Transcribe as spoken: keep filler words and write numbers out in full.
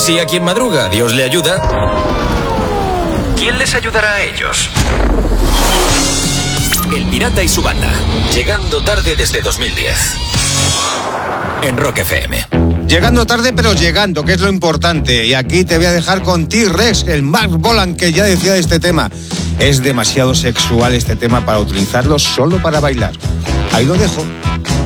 Si a quien madruga Dios le ayuda, ¿quién les ayudará a ellos? El Pirata y su banda, llegando tarde desde dos mil diez. En Rock F M. Llegando tarde, pero llegando, que es lo importante. Y aquí te voy a dejar con T-Rex, el Mark Bolan, que ya decía de este tema. Es demasiado sexual este tema para utilizarlo solo para bailar. Ahí lo dejo.